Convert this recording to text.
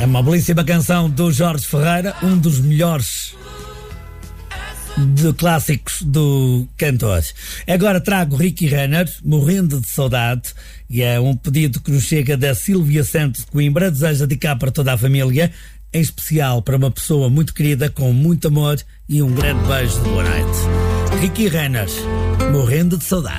É uma belíssima canção do Jorge Ferreira, um dos melhores de clássicos do cantor. Agora trago Ricky Renner, Morrendo de Saudade, e é um pedido que nos chega da Silvia Santos de Coimbra, deseja dedicar para toda a família, em especial para uma pessoa muito querida, com muito amor e um grande beijo de boa noite. Ricky Renner, Morrendo de Saudade.